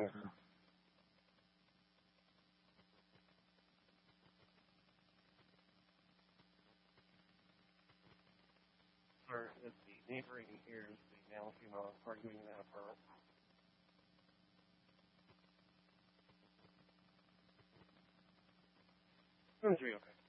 Mm-hmm. Or is the neighboring ears, the male and female, arguing that for okay.